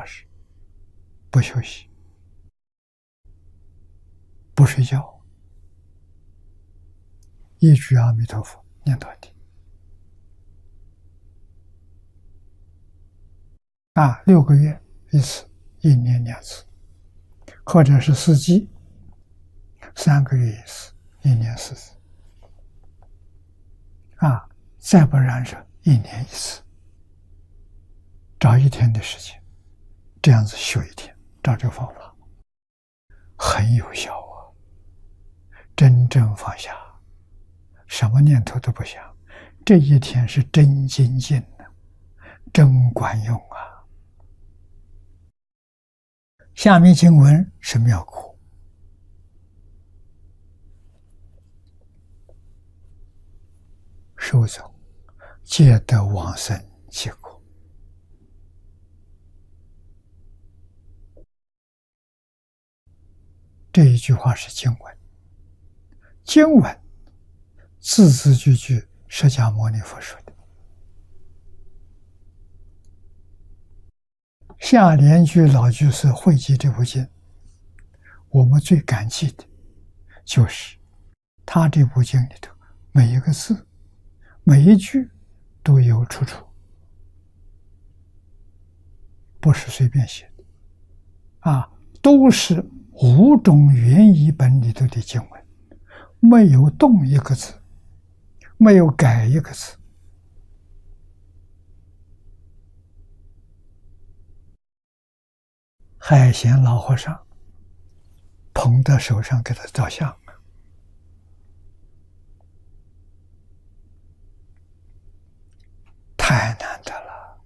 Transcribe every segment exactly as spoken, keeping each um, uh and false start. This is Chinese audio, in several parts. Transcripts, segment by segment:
小时，不休息，不睡觉，一句阿弥陀佛念到底。啊，六个月一次，一年两次，或者是四季，三个月一次，一年四次。啊，再不然是一年一次，找一天的时间，这样子修一天，照这个方法，很有效啊！真正放下，什么念头都不想，这一天是真精进的，真管用啊！下面经文是妙苦，受众皆得往生结果。这一句话是经文，经文字字句句释迦牟尼佛说的。下联句老居士汇集这部经，我们最感激的就是他这部经里头每一个字每一句都有出处，不是随便写的啊，都是五种原译本里头的经文，没有动一个字，没有改一个字。海贤老和尚捧在手上给他照相，太难得了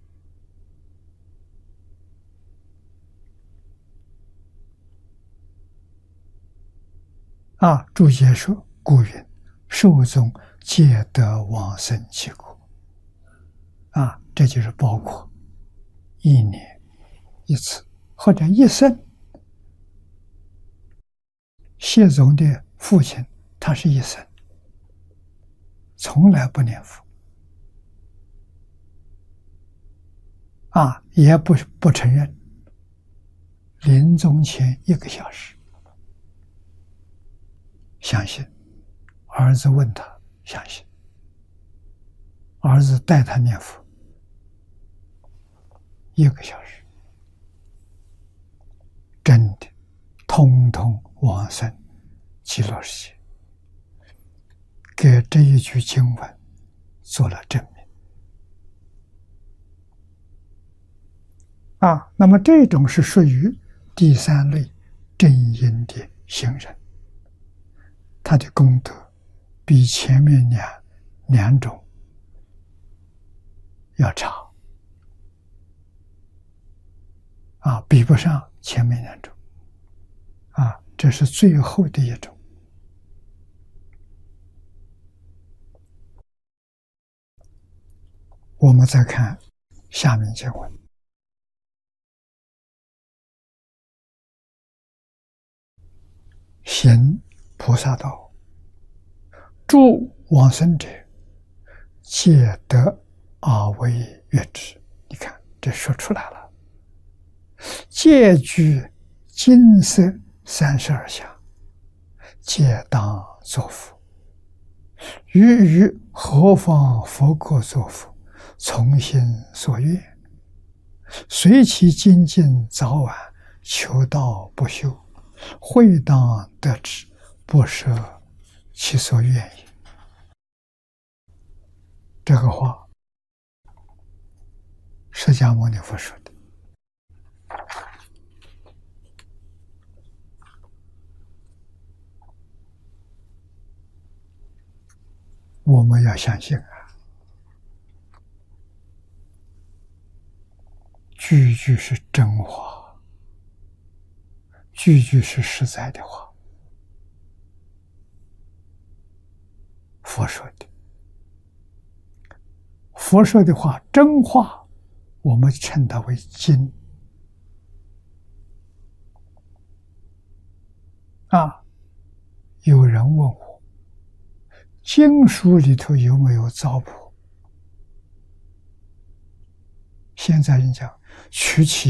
啊！注解说：“故云受众皆得往生其果。”啊，这就是包括一年一次或者一生。谢总的父亲他是一生从来不念佛啊，也不不承认。临终前一个小时，相信儿子问他，相信儿子带他念佛一个小时，真的通通往生极乐世界，给这一句经文做了证明啊。那么这种是属于第三类正因的行人，他的功德比前面两两种要差啊，比不上前面两种啊，这是最后的一种。我们再看下面经文，行菩萨道，诸往生者，皆得而为乐之。你看，这说出来了，皆具金色三十二相，皆当作福。于于何方佛国作福，从心所愿，随其精进早晚，求道不休，会当得之，不舍其所愿也。这个话释迦牟尼佛说的。我们要相信啊，句句是真话，句句是实在的话，佛说的。佛说的话，真话，我们称它为经啊。有人问我，经书里头有没有糟粕？现在人讲取其